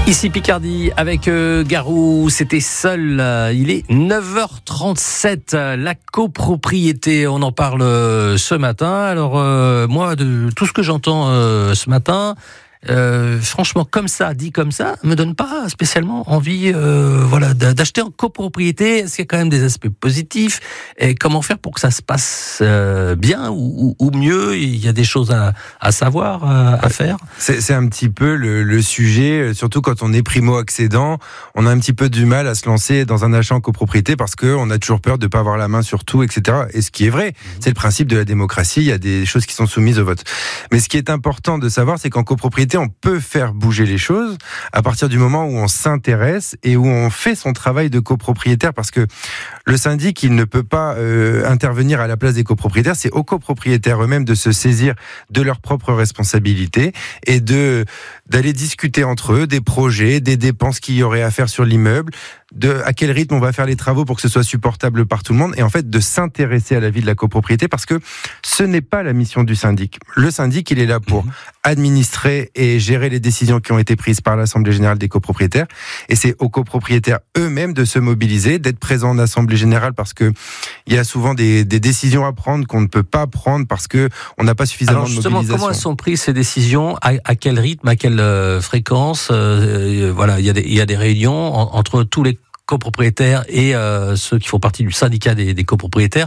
Ici Picardie avec Garou, c'était Seul. Il est 9h37. La copropriété, on en parle ce matin. Alors moi, de tout ce que j'entends ce matin, franchement, dit comme ça, me donne pas spécialement envie, d'acheter en copropriété. Est-ce qu'il y a quand même des aspects positifs et comment faire pour que ça se passe bien ou mieux? Il y a des choses à savoir, à faire. C'est un petit peu le sujet, surtout quand on est primo-accédant, on a un petit peu du mal à se lancer dans un achat en copropriété parce qu'on a toujours peur de pas avoir la main sur tout, etc. Et ce qui est vrai, c'est le principe de la démocratie. Il y a des choses qui sont soumises au vote. Mais ce qui est important de savoir, c'est qu'en copropriété, on peut faire bouger les choses à partir du moment où on s'intéresse et où on fait son travail de copropriétaire, parce que le syndic, il ne peut pas intervenir à la place des copropriétaires. C'est aux copropriétaires eux-mêmes de se saisir de leurs propres responsabilités et d'aller discuter entre eux des projets, des dépenses qu'il y aurait à faire sur l'immeuble, à quel rythme on va faire les travaux pour que ce soit supportable par tout le monde, et en fait de s'intéresser à la vie de la copropriété, parce que ce n'est pas la mission du syndic. Le syndic, il est là pour administrer et gérer les décisions qui ont été prises par l'Assemblée Générale des copropriétaires, et c'est aux copropriétaires eux-mêmes de se mobiliser, d'être présents en Assemblée Générale, parce que il y a souvent des décisions à prendre qu'on ne peut pas prendre parce que on n'a pas suffisamment de mobilisation. Comment elles sont prises ces décisions, à quel rythme, à quelle fréquence? Il y a des réunions entre tous les copropriétaires et ceux qui font partie du syndicat des copropriétaires.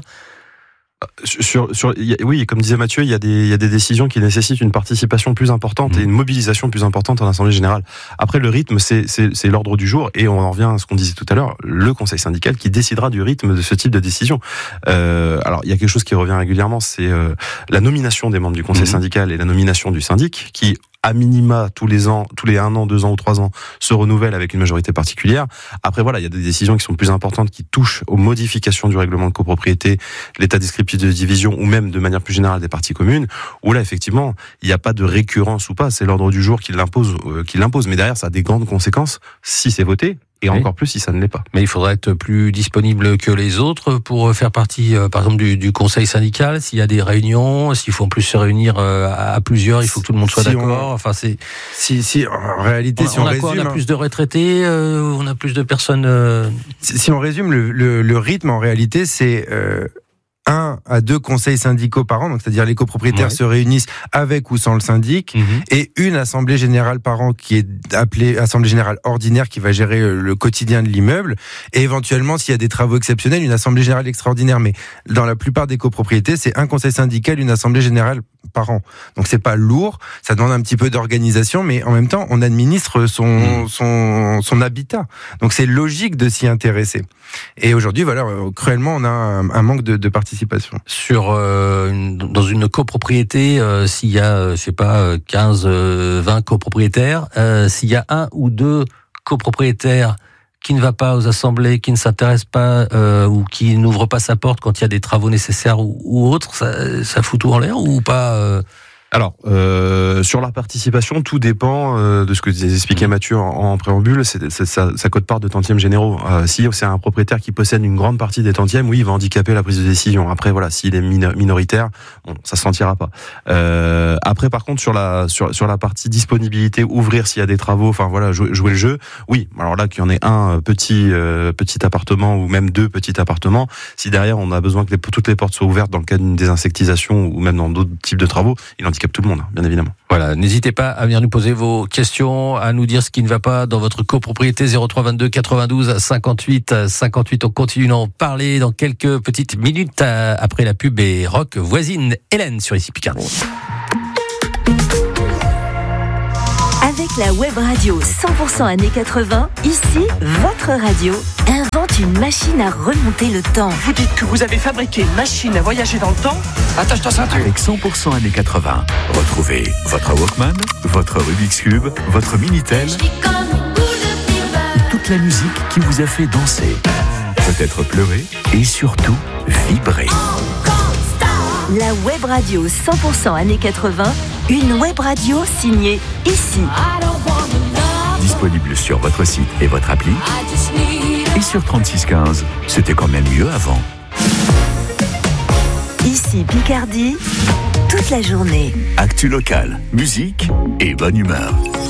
Oui, comme disait Mathieu, il y a des décisions qui nécessitent une participation plus importante et une mobilisation plus importante en Assemblée Générale. Après, le rythme, c'est l'ordre du jour, et on en revient à ce qu'on disait tout à l'heure, le Conseil syndical qui décidera du rythme de ce type de décision. Alors, il y a quelque chose qui revient régulièrement, c'est la nomination des membres du Conseil syndical et la nomination du syndic, qui à minima tous les 1 an, 2 ans ou 3 ans se renouvelle avec une majorité particulière. Après voilà, il y a des décisions qui sont plus importantes, qui touchent aux modifications du règlement de copropriété, l'état descriptif de division, ou même de manière plus générale des parties communes, où là effectivement il n'y a pas de récurrence ou pas, c'est l'ordre du jour qui l'impose. Mais derrière ça a des grandes conséquences si c'est voté. Et encore plus si ça ne l'est pas. Mais il faudrait être plus disponible que les autres pour faire partie, par exemple, du conseil syndical. S'il y a des réunions, s'il faut en plus se réunir à plusieurs, il faut que tout le monde soit d'accord. Enfin, c'est. Si, en réalité, si on résume. On a plus de retraités, on a plus de personnes. Si on résume, le rythme, en réalité, c'est 1 à 2 conseils syndicaux par an, donc c'est-à-dire les copropriétaires se réunissent avec ou sans le syndic, et une assemblée générale par an qui est appelée assemblée générale ordinaire, qui va gérer le quotidien de l'immeuble, et éventuellement s'il y a des travaux exceptionnels, une assemblée générale extraordinaire. Mais dans la plupart des copropriétés, c'est un conseil syndical, une assemblée générale par an. Donc c'est pas lourd, ça demande un petit peu d'organisation, mais en même temps on administre son habitat. Donc c'est logique de s'y intéresser. Et aujourd'hui, voilà, cruellement, on a un manque de participation. Dans une copropriété, s'il y a, 15, 20 copropriétaires, s'il y a 1 ou 2 copropriétaires qui ne va pas aux assemblées, qui ne s'intéresse pas ou qui n'ouvre pas sa porte quand il y a des travaux nécessaires ou autres, ça fout tout en l'air ou pas Alors, sur la participation, tout dépend de ce que expliquait Mathieu en préambule, c'est sa quote-part de tantièmes généraux. Si c'est un propriétaire qui possède une grande partie des tantièmes, oui, il va handicaper la prise de décision. Après, voilà, s'il est minoritaire, bon, ça se sentira pas. Après, par contre, sur la partie disponibilité, ouvrir s'il y a des travaux, enfin voilà, jouer le jeu, oui. Alors là, qu'il y en ait un petit appartement ou même 2 petits appartements, si derrière on a besoin que toutes les portes soient ouvertes dans le cas d'une désinsectisation ou même dans d'autres types de travaux, il handicap tout le monde, bien évidemment. Voilà, n'hésitez pas à venir nous poser vos questions, à nous dire ce qui ne va pas dans votre copropriété. 03 22 92 58 58. On continue d'en parler dans quelques petites minutes après la pub et rock voisine. Hélène sur ici Picardie. Avec la web radio 100% années 80, ici, votre radio invente une machine à remonter le temps. Vous dites que vous avez fabriqué une machine à voyager dans le temps? Attache ta ceinture. Avec 100% années 80, retrouvez votre Walkman, votre Rubik's Cube, votre Minitel, toute la musique qui vous a fait danser, peut-être pleurer et surtout vibrer. La web radio 100% années 80, une web radio signée ici. Disponible sur votre site et votre appli. Et sur 3615, c'était quand même mieux avant. Ici Picardie, toute la journée. Actu local, musique et bonne humeur.